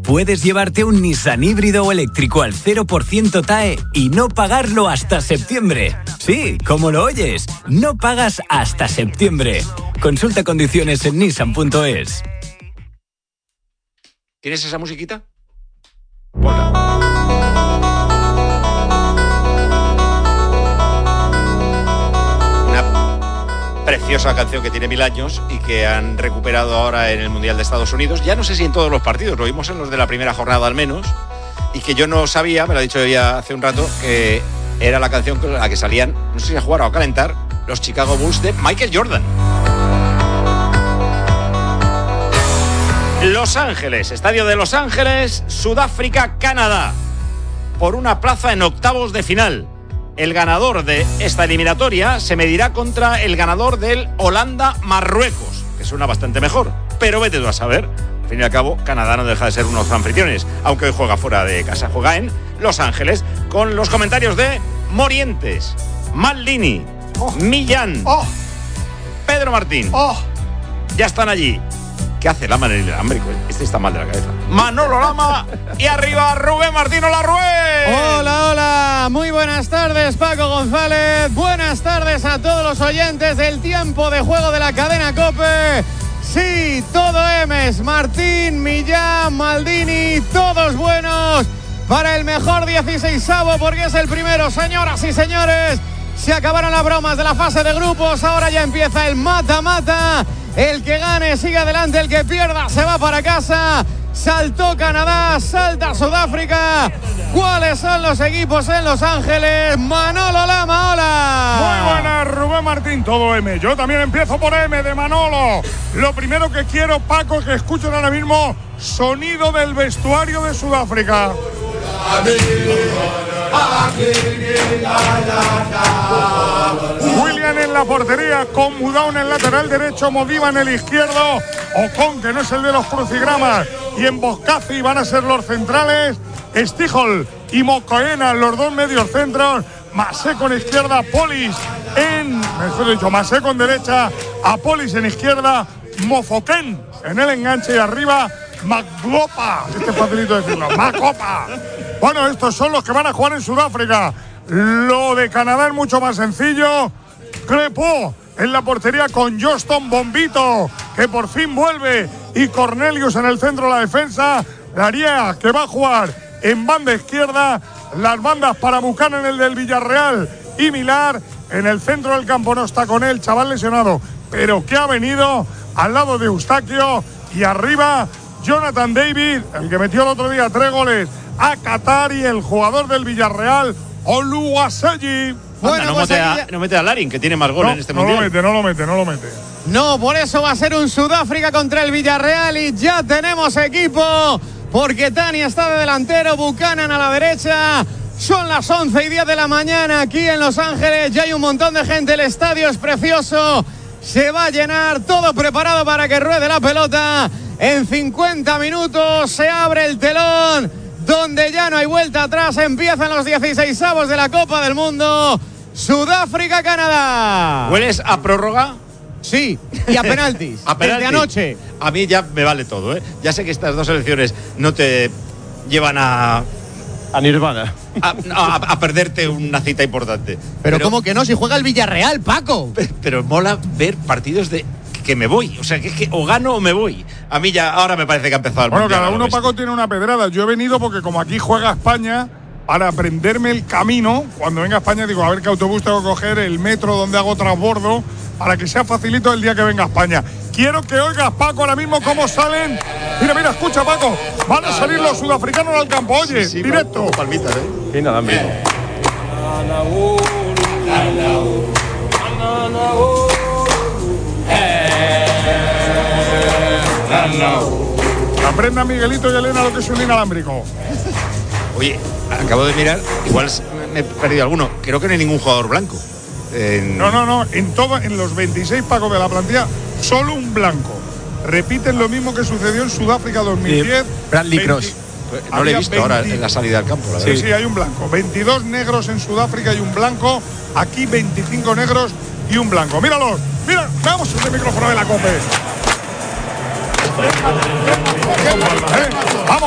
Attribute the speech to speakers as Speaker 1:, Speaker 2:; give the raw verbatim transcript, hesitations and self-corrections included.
Speaker 1: puedes llevarte un Nissan híbrido o eléctrico al cero por ciento T A E y no pagarlo hasta septiembre. Sí, como lo oyes, no pagas hasta septiembre. Consulta condiciones en nissan punto es.
Speaker 2: ¿Tienes esa musiquita? Ponla. Preciosa canción que tiene mil años y que han recuperado ahora en el Mundial de Estados Unidos. Ya no sé si en todos los partidos, lo vimos en los de la primera jornada al menos, y que yo no sabía, me lo ha dicho ella hace un rato, que era la canción con la que salían, no sé si a jugar o a calentar, los Chicago Bulls de Michael Jordan. Los Ángeles, estadio de Los Ángeles, Sudáfrica, Canadá, por una plaza en octavos de final. El ganador de esta eliminatoria se medirá contra el ganador del Holanda-Marruecos, que suena bastante mejor. Pero vete tú a saber. Al fin y al cabo, Canadá no deja de ser unos anfitriones, aunque hoy juega fuera de casa. Juega en Los Ángeles, con los comentarios de Morientes, Maldini, oh. Millán, oh. Pedro Martín. Oh. Ya están allí. ¿Qué hace Lama en el alámbrico? Este está mal de la cabeza. Manolo Lama y arriba Rubén Martín. ¡Hola, Rubén!
Speaker 3: Hola, hola. Muy buenas tardes, Paco González. Buenas tardes a todos los oyentes del tiempo de juego de la cadena COPE. Sí, todo M's. Martín, Millán, Maldini, todos buenos para el mejor dieciseisavo, porque es el primero, señoras y señores. Se acabaron las bromas de la fase de grupos. Ahora ya empieza el mata-mata. El que gane sigue adelante, el que pierda se va para casa. Saltó Canadá, salta Sudáfrica. ¿Cuáles son los equipos en Los Ángeles? Manolo Lama, hola.
Speaker 4: Muy buenas, Rubén Martín, todo M. Yo también empiezo por M de Manolo. Lo primero que quiero, Paco, que escuchen ahora mismo sonido del vestuario de Sudáfrica. William en la portería, con Mudao en el lateral derecho, Modiva en el izquierdo, Ocon, que no es el de los crucigramas, y en Boscazi van a ser los centrales, Stijol y Mocoena los dos medios centros, Maseco en izquierda, Polis en, mejor dicho, Maseco en derecha, Apolis en izquierda, Mofoken en el enganche y arriba Maglopa, este es facilito decirlo, Macopa. Bueno, estos son los que van a jugar en Sudáfrica. Lo de Canadá es mucho más sencillo. Crepo en la portería con Johnston Bombito, que por fin vuelve, y Cornelius en el centro de la defensa. Daría, que va a jugar en banda izquierda. Las bandas para Buchanan, el del Villarreal, y Milar en el centro del campo. No está con él, chaval lesionado, pero que ha venido al lado de Eustaquio. Y arriba Jonathan David, el que metió el otro día tres goles a Qatar, y el jugador del Villarreal, Oluwaseyi.
Speaker 2: Bueno, no, pues mete a, no mete a Larin, que tiene más goles
Speaker 4: no,
Speaker 2: en este
Speaker 4: no
Speaker 2: mundial.
Speaker 4: No lo mete, no lo mete, no lo mete.
Speaker 3: No, por eso va a ser un Sudáfrica contra el Villarreal, y ya tenemos equipo, porque Tani está de delantero, Buchanan a la derecha. Son las once y diez de la mañana aquí en Los Ángeles, ya hay un montón de gente, el estadio es precioso, se va a llenar, todo preparado para que ruede la pelota. En cincuenta minutos se abre el telón, donde ya no hay vuelta atrás. Empiezan los dieciseisavos de la Copa del Mundo. Sudáfrica, Canadá.
Speaker 2: ¿Hueles a prórroga?
Speaker 3: Sí, y a penaltis.
Speaker 2: A penaltis.
Speaker 3: Desde anoche.
Speaker 2: A mí ya me vale todo, ¿eh? Ya sé que estas dos selecciones no te llevan a...
Speaker 5: A Nirvana.
Speaker 2: A, a, a perderte una cita importante.
Speaker 3: Pero, pero ¿cómo que no? Si juega el Villarreal, Paco.
Speaker 2: Pero, pero mola ver partidos de... que me voy, o sea, que es que o gano o me voy. A mí ya, ahora me parece que ha empezado el
Speaker 4: Bueno,
Speaker 2: mundial,
Speaker 4: cada uno, Paco, tiene una pedrada. Yo he venido porque como aquí juega España, para aprenderme el camino, cuando venga a España digo, a ver qué autobús tengo que coger, el metro donde hago transbordo, para que sea facilito el día que venga a España. Quiero que oigas, Paco, ahora mismo cómo salen. Mira, mira, escucha, Paco. Van a salir los sudafricanos al campo. Oye, sí, sí, directo.
Speaker 2: Como palmitas, ¿eh?
Speaker 5: Qué inalámbrico.
Speaker 4: Aprenda Miguelito y Elena lo que es un inalámbrico.
Speaker 2: Oye, acabo de mirar, igual me he perdido alguno. Creo que no hay ningún jugador blanco. En...
Speaker 4: No, no, no. En todo, en los veintiséis, Paco, de la plantilla, solo un blanco. Repiten lo mismo que sucedió en Sudáfrica dos mil diez.
Speaker 5: Sí, Bradley Cross.
Speaker 2: No lo he visto veinte... ahora en la salida al campo. La
Speaker 4: sí, sí, hay un blanco. veintidós negros en Sudáfrica y un blanco. Aquí veinticinco negros y un blanco. Míralos. Mira, vamos el micrófono de la COPE. Vamos.